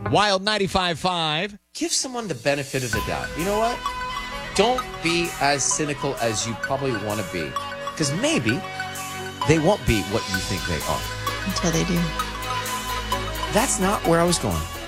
Wild 95.5. Give someone the benefit of the doubt. You know what? Don't be as cynical as you probably want to be. Because maybe they won't be what you think they are. Until they do. That's not where I was going.